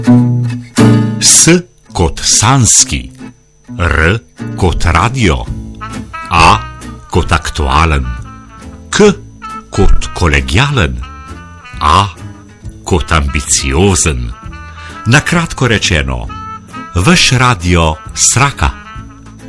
S kot sanski, R kot radio, A kot aktualen, K kot kolegialen, A kot ambiciozen. Na kratko rečeno, vaš radio Sraka.